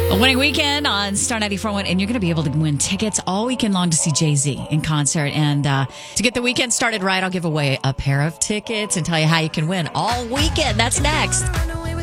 A winning weekend on Star 94.1, and you're going to be able to win tickets all weekend long to see Jay-Z in concert. And to get the weekend started right, I'll give away a pair of tickets and tell you how you can win all weekend. That's next.